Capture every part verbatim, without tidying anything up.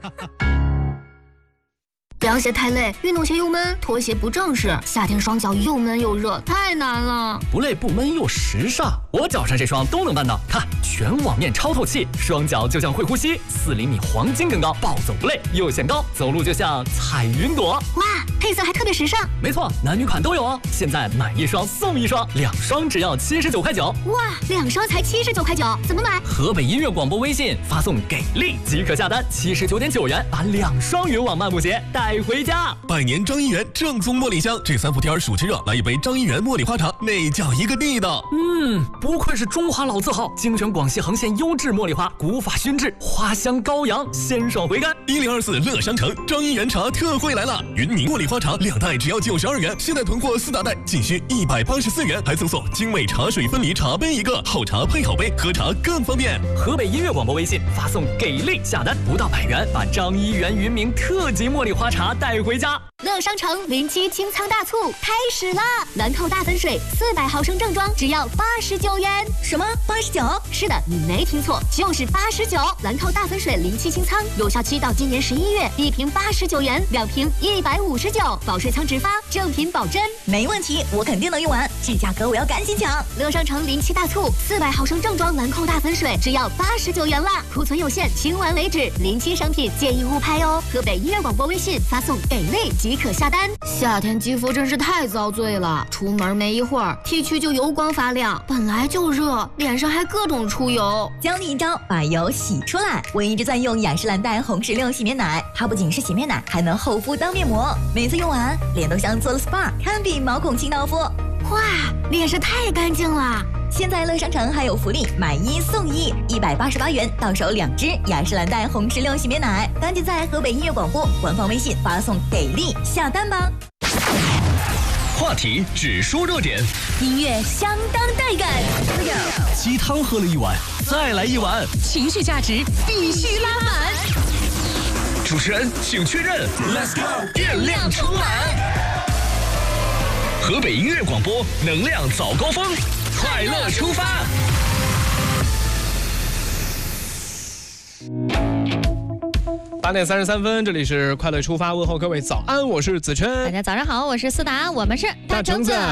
凉鞋太累，运动鞋又闷，拖鞋不正式，夏天双脚又闷又热，太难了。 不累不闷又时尚，我脚上这双都能办到。看，全网面超透气，双脚就像会呼吸，四厘米黄金更高，暴走不累，又显高，走路就像踩云朵。 哇，配色还特别时尚。 没错，男女款都有哦。现在买一双送一双，两双只要七十九块九。 哇，两双才七十九块九，怎么买？ 河北音乐广播微信发送给力即可下单，七十九点九元把两双云网漫步鞋带回家。 百年张一元正宗茉莉香，这三伏天暑气热，来一杯张一元茉莉花茶，那叫一个地道。 嗯，不愧是中华老字号，精选广西横县优质茉莉花，古法熏制，花香高扬，鲜爽回甘。 一零二四乐商城张一元茶特惠来了，云宁茉莉花茶两袋只要九十二元，现在囤货四大袋仅需一百八十四元，还赠送精美茶水分离茶杯一个，好茶配好杯，喝茶更方便。 河北音乐广播微信发送给力下单，不到百元把张一元云明特级茉莉花茶带回家。 乐商城零七清仓大促开始了，兰蔻大粉水四百毫升正装只要八十九元。什么八十九？是的，你没听错，就是八十九。兰蔻大粉水零七清仓，有效期到今年十一月，一瓶八十九元，两瓶一百五十九，保税仓直发，正品保真。 没问题，我肯定能用完，这价格我要赶紧抢。 乐商城零七大促，四百毫升正装兰蔻大粉水只要八十九元啦，库存有限，清完为止。零七商品建议勿拍哦。河北音乐广播微信发送给力即可下单。夏天肌肤真是太遭罪了，出门没一会儿 T 区就油光发亮，本来就热，脸上还各种出油。 教你一招把油洗出来，我一直在用雅诗兰黛红石榴洗面奶，它不仅是洗面奶，还能厚敷当面膜，每次用完脸都像做了 S P A， 堪比毛孔清道夫。 哇，脸是太干净了。 现在乐商城还有福利，买一送一，一百八十八元到手两支雅诗兰黛红石榴洗面奶，赶紧在河北音乐广播官方微信发送给力下单吧。 话题只说热点， 音乐相当带感， 鸡汤喝了一碗，再来一碗， 情绪价值必须拉满。 主持人请确认 ，Let's go， 电量充满。河北音乐广播，能量早高峰，快乐出发。 八点三十三分，这里是快乐出发，问候各位早安，我是子琛。 大家早上好，我是思达，我们是大橙子。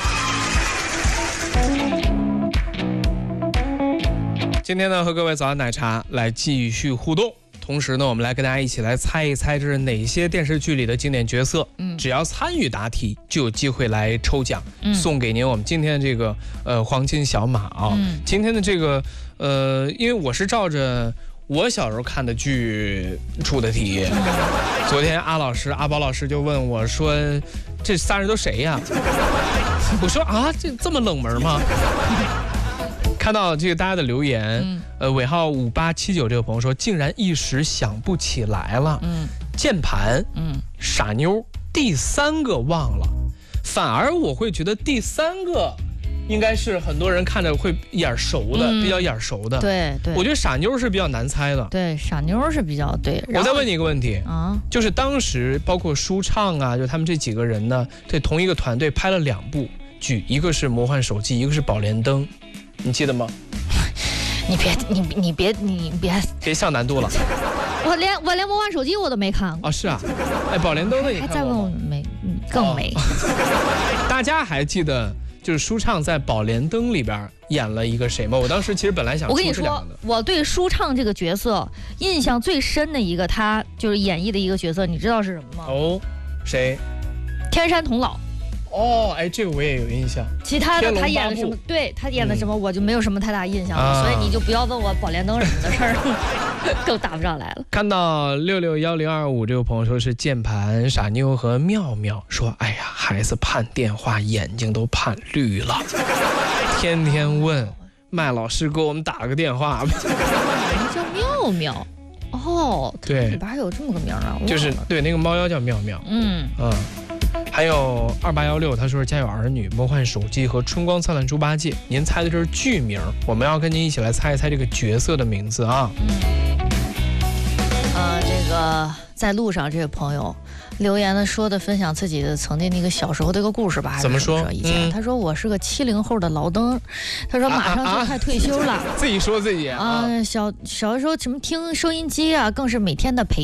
今天呢，和各位早安奶茶来继续互动。同时呢，我们来跟大家一起来猜一猜，这是哪些电视剧里的经典角色？嗯，只要参与答题，就有机会来抽奖，嗯、送给您我们今天的这个呃黄金小马啊。嗯、今天的这个呃，因为我是照着我小时候看的剧出的题。昨天阿老师阿宝老师就问我说：“这仨人都谁呀？”我说：“啊，这这么冷门吗？”看到这个大家的留言，嗯、呃，尾号五八七九这个朋友说，竟然一时想不起来了。嗯，键盘，嗯，傻妞，第三个忘了，反而我会觉得第三个应该是很多人看着会眼熟的，嗯、比较眼熟的。 对对， 我觉得傻妞是比较难猜的。 对，傻妞是比较对。 我再问你一个问题啊，就是当时包括舒畅啊，就他们这几个人呢，对同一个团队拍了两部剧，一个是《魔幻手机》，一个是《宝莲灯》。你记得吗？ 你别你你别你别别上难度了。 我连我连魔幻手机我都没看过啊！是啊，哎，宝莲灯的你看过吗？ 还在问我没，更没。 哦、大家还记得就是舒畅在《宝莲灯》里边演了一个谁吗？我当时其实本来想我跟你说，我对舒畅这个角色印象最深的一个，他就是演绎的一个角色，你知道是什么吗？ 哦，谁？ 天山童姥。 哦，哎，这个我也有印象。 其他的他演的什么？对他演的什么，我就没有什么太大印象了。嗯、所以你就不要问我宝莲灯什么的事儿，更答不上来了。 看到六六幺零二五这个朋友说是键盘傻妞和妙妙，说哎呀，孩子盼电话眼睛都盼绿了，天天问麦老师给我们打个电话。 叫妙妙。哦， 对， 里边还有这么个名啊？ 就是对，那个猫妖叫妙妙。嗯嗯。还有二八幺六，他说是《家有儿女》《魔幻手机》和《春光灿烂猪八戒》，您猜的这是剧名，我们要跟您一起来猜一猜这个角色的名字啊。 嗯，呃，这个在路上这位朋友留言的说的，分享自己的曾经那个小时候的一个故事吧， 怎么说？ 以前、嗯、他说我是个七零后的老登，他说马上就快退休了，啊啊啊、 自己说自己啊， 呃、小小的时候什么听收音机啊，更是每天的陪。